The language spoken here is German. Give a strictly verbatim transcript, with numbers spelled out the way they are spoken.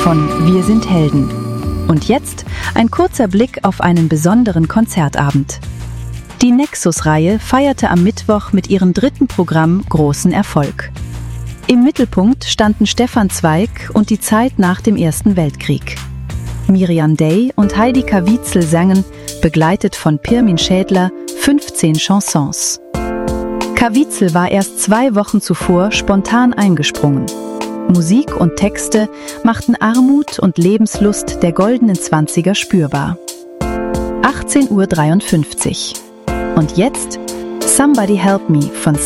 von Wir sind Helden. Und jetzt ein kurzer Blick auf einen besonderen Konzertabend. Die Nexus-Reihe feierte am Mittwoch mit ihrem dritten Programm großen Erfolg. Im Mittelpunkt standen Stefan Zweig und die Zeit nach dem Ersten Weltkrieg. Miriam Day und Heidi Caviezel sangen, begleitet von Pirmin Schädler, fünfzehn Chansons. Caviezel war erst zwei Wochen zuvor spontan eingesprungen. Musik und Texte machten Armut und Lebenslust der goldenen Zwanziger spürbar. achtzehn Uhr dreiundfünfzig. Und jetzt Somebody Help Me von